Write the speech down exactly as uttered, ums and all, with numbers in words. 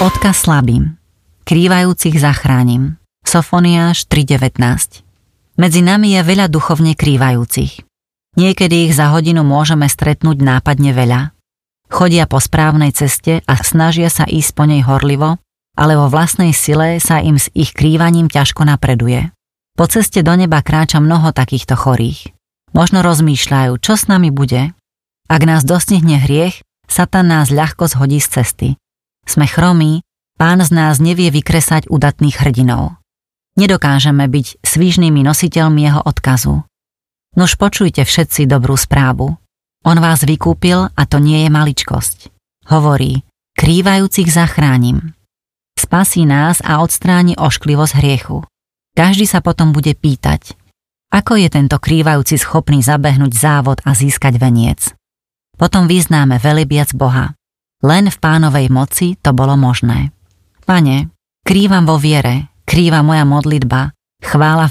Odkaz slabým. Krývajúcich zachránim. Sofoniáš tri devätnásť. Medzi nami je veľa duchovne krývajúcich. Niekedy ich za hodinu môžeme stretnúť nápadne veľa. Chodia po správnej ceste a snažia sa ísť po nej horlivo, ale vo vlastnej sile sa im s ich krývaním ťažko napreduje. Po ceste do neba kráča mnoho takýchto chorých. Možno rozmýšľajú, čo s nami bude. Ak nás dostihne hriech, Satan nás ľahko zhodí z cesty. Sme chromí, Pán z nás nevie vykresať udatných hrdinov. Nedokážeme byť svižnými nositeľmi jeho odkazu. Nuž počujte všetci dobrú správu. On vás vykúpil a to nie je maličkosť. Hovorí, krývajúcich zachránim. Spasí nás a odstráni ošklivosť hriechu. Každý sa potom bude pýtať, ako je tento krývajúci schopný zabehnúť závod a získať veniec. Potom vyznáme velebiac Boha. Len v Pánovej moci to bolo možné. Pane, krývam vo viere, krýva moja modlitba, chvála